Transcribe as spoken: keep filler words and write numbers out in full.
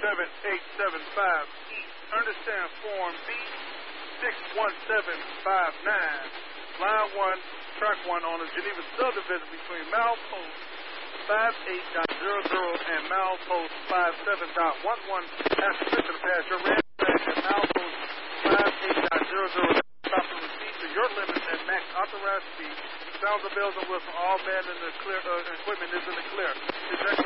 seven eight seven five. East, understand form B six one seven five nine. Line one, track one on the Geneva subdivision between milepost five eight dot zero zero and milepost five seven dot one one. Ask permission to pass your red flag at milepost five eight dot zero zero. Stop the receipt to your limits at max authorized speed. Sounds of bells and whistles. All men in the clear, uh, equipment is in the clear.